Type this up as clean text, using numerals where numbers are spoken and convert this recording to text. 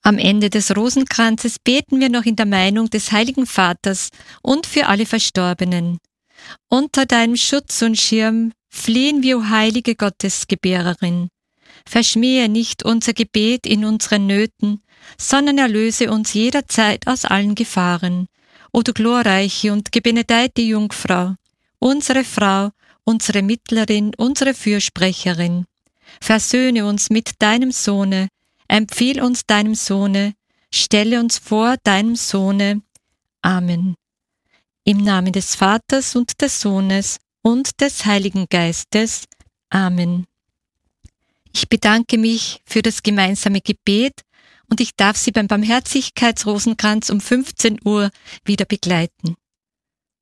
Am Ende des Rosenkranzes beten wir noch in der Meinung des Heiligen Vaters und für alle Verstorbenen. Unter deinem Schutz und Schirm flehen wir, o heilige Gottesgebärerin. Verschmähe nicht unser Gebet in unseren Nöten, sondern erlöse uns jederzeit aus allen Gefahren. O du glorreiche und gebenedeite Jungfrau, unsere Frau, unsere Mittlerin, unsere Fürsprecherin. Versöhne uns mit deinem Sohne, empfiehl uns deinem Sohne, stelle uns vor deinem Sohne. Amen. Im Namen des Vaters und des Sohnes und des Heiligen Geistes. Amen. Ich bedanke mich für das gemeinsame Gebet und ich darf Sie beim Barmherzigkeitsrosenkranz um 15 Uhr wieder begleiten.